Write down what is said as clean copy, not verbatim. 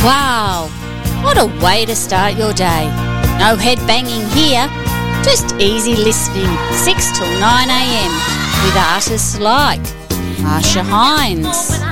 Wow, what a way to start your day. No head banging here, just easy listening 6 till 9 a.m. with artists like Marsha Hines,